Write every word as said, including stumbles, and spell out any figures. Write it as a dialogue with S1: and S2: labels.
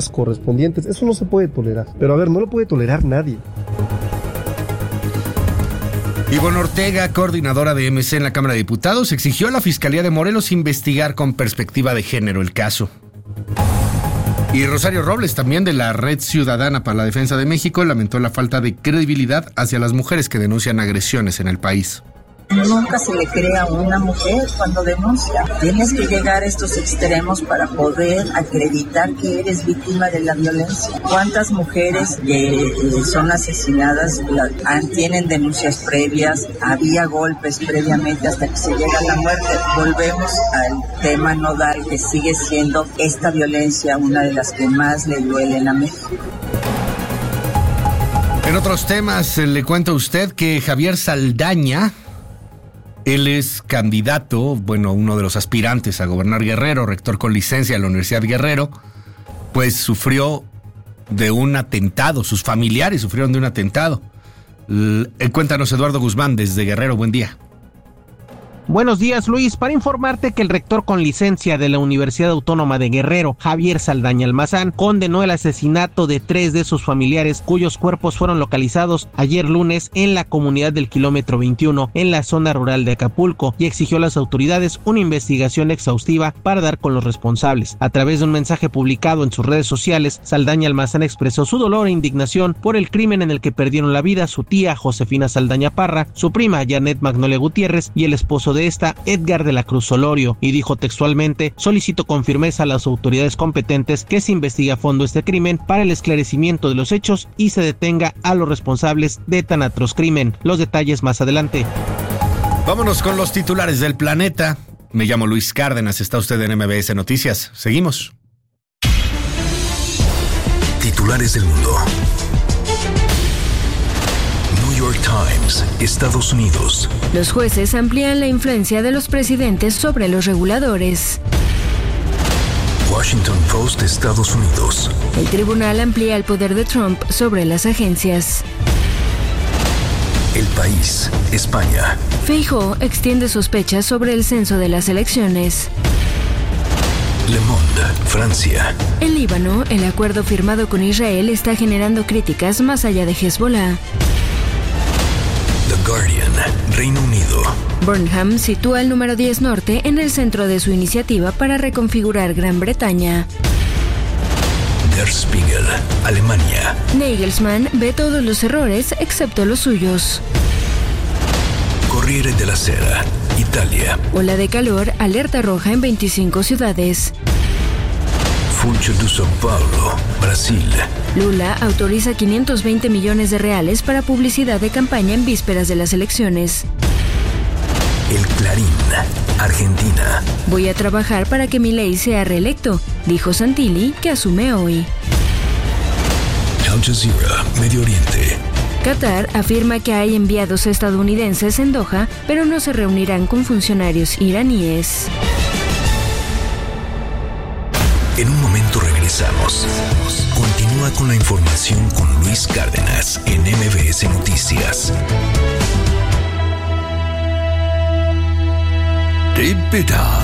S1: correspondientes. Eso no se puede tolerar. Pero a ver, no lo puede tolerar nadie.
S2: Ivonne Ortega, coordinadora de M C en la Cámara de Diputados, exigió a la Fiscalía de Morelos investigar con perspectiva de género el caso. Y Rosario Robles, también de la Red Ciudadana para la Defensa de México, lamentó la falta de credibilidad hacia las mujeres que denuncian agresiones en el país.
S3: Nunca se le cree a una mujer cuando denuncia. Tienes que llegar a estos extremos para poder acreditar que eres víctima de la violencia. ¿Cuántas mujeres que eh, son asesinadas la, tienen denuncias previas? Había golpes previamente hasta que se llega a la muerte. Volvemos al tema nodal, que sigue siendo esta violencia una de las que más le duelen a México.
S2: En otros temas, le cuento a usted que Javier Saldaña, él es candidato, bueno, uno de los aspirantes a gobernar Guerrero, rector con licencia de la Universidad Guerrero, pues sufrió de un atentado, sus familiares sufrieron de un atentado. L- Cuéntanos, Eduardo Guzmán, desde Guerrero, buen día.
S4: Buenos días, Luis. Para informarte que el rector con licencia de la Universidad Autónoma de Guerrero, Javier Saldaña Almazán, condenó el asesinato de tres de sus familiares cuyos cuerpos fueron localizados ayer lunes en la comunidad del kilómetro veintiuno en la zona rural de Acapulco y exigió a las autoridades una investigación exhaustiva para dar con los responsables. A través de un mensaje publicado en sus redes sociales, Saldaña Almazán expresó su dolor e indignación por el crimen en el que perdieron la vida su tía Josefina Saldaña Parra, su prima Janet Magnolia Gutiérrez y el esposo de esta, Edgar de la Cruz Solorio, y dijo textualmente: solicito con firmeza a las autoridades competentes que se investigue a fondo este crimen para el esclarecimiento de los hechos y se detenga a los responsables de tan atroz crimen. Los detalles más adelante.
S2: Vámonos con los titulares del planeta. Me llamo Luis Cárdenas, está usted en M B S Noticias. Seguimos.
S5: Titulares del mundo. New York Times, Estados Unidos.
S6: Los jueces amplían la influencia de los presidentes sobre los reguladores.
S5: Washington Post, Estados Unidos.
S6: El tribunal amplía el poder de Trump sobre las agencias.
S5: El País, España.
S6: Feijóo extiende sospechas sobre el censo de las elecciones.
S5: Le Monde, Francia.
S6: En Líbano, el acuerdo firmado con Israel está generando críticas más allá de Hezbollah.
S5: The Guardian, Reino Unido.
S6: Burnham sitúa el número diez norte en el centro de su iniciativa para reconfigurar Gran Bretaña.
S5: Der Spiegel, Alemania.
S6: Nagelsmann ve todos los errores excepto los suyos.
S5: Corriere della Sera, Italia.
S6: Ola de calor, alerta roja en veinticinco ciudades.
S5: Funcho de São Paulo, Brasil.
S6: Lula autoriza quinientos veinte millones de reales para publicidad de campaña en vísperas de las elecciones.
S5: El Clarín, Argentina.
S6: Voy a trabajar para que Milei sea reelecto, dijo Santilli, que asume hoy.
S5: Al Jazeera, Medio Oriente.
S6: Qatar afirma que hay enviados estadounidenses en Doha, pero no se reunirán con funcionarios iraníes.
S5: En un momento regresamos. Continúa con la información con Luis Cárdenas en M B S Noticias. Te